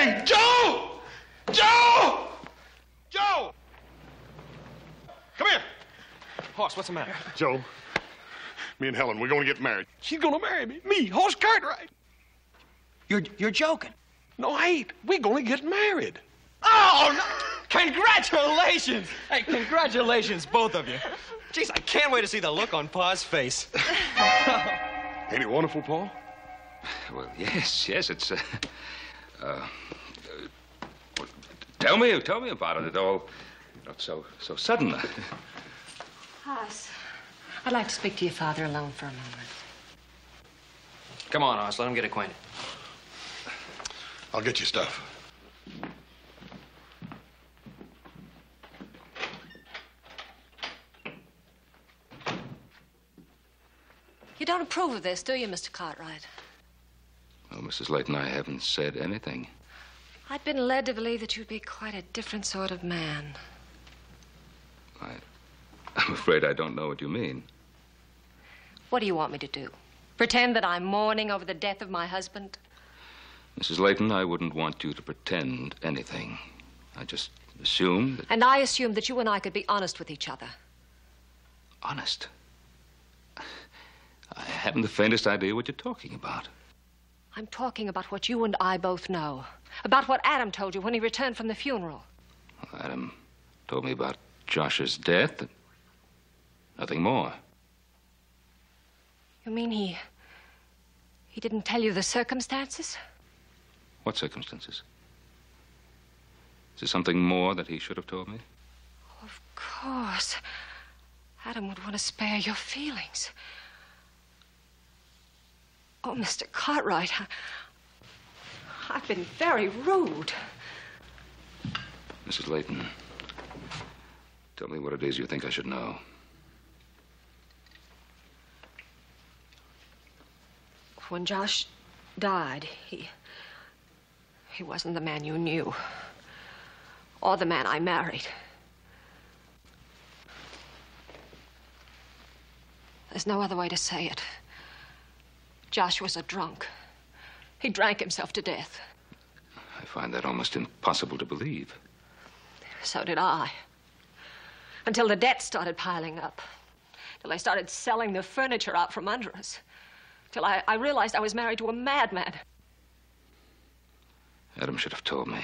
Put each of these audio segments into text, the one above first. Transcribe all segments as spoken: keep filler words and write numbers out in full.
Hey, Joe! Joe! Joe! Come here. Hoss, what's the matter? Joe, me and Helen, we're going to get married. She's going to marry me. Me, Hoss Cartwright. You're, you're joking. No, I ain't. We're going to get married. Oh, no. Congratulations! Hey, congratulations, both of you. Jeez, I can't wait to see the look on Pa's face. Ain't it wonderful, Paul? Well, yes, yes, it's, uh, uh, uh well, tell me, tell me about it. It all, not so, so sudden. Hoss, I'd like to speak to your father alone for a moment. Come on, Hoss, let him get acquainted. I'll get you stuff. You don't approve of this, do you, Mister Cartwright? Well, Missus Layton, I haven't said anything. I'd been led to believe that you'd be quite a different sort of man. I, I'm afraid I don't know what you mean. What do you want me to do? Pretend that I'm mourning over the death of my husband? Missus Layton, I wouldn't want you to pretend anything. I just assumed that... And I assumed that you and I could be honest with each other. Honest? I haven't the faintest idea what you're talking about. I'm talking about what you and I both know. About what Adam told you when he returned from the funeral. Well, Adam told me about Josh's death and nothing more. You mean he... he didn't tell you the circumstances? What circumstances? Is there something more that he should have told me? Of course. Adam would want to spare your feelings. Oh, Mister Cartwright, I, I've been very rude. Missus Layton, tell me what it is you think I should know. When Josh died, he... he wasn't the man you knew. Or the man I married. There's no other way to say it. Josh was a drunk. He drank himself to death. I find that almost impossible to believe. So did I. Until the debt started piling up. Till they started selling the furniture out from under us. Till I, I realized I was married to a madman. Adam should have told me.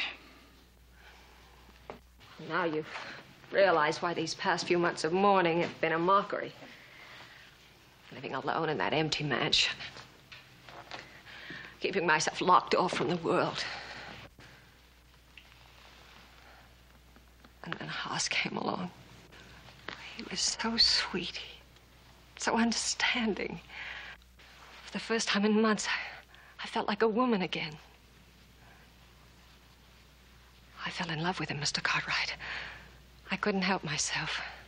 Now you realize why these past few months of mourning have been a mockery. Living alone in that empty mansion. Keeping myself locked off from the world. And then Hoss came along. He was so sweet, so understanding. For the first time in months, I, I felt like a woman again. I fell in love with him, Mister Cartwright. I couldn't help myself.